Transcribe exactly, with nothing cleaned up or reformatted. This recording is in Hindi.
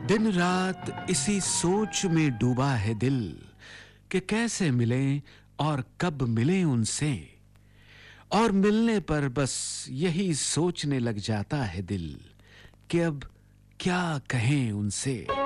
दिन रात इसी सोच में डूबा है दिल कि कैसे मिलें और कब मिलें उनसे, और मिलने पर बस यही सोचने लग जाता है दिल कि अब क्या कहें उनसे।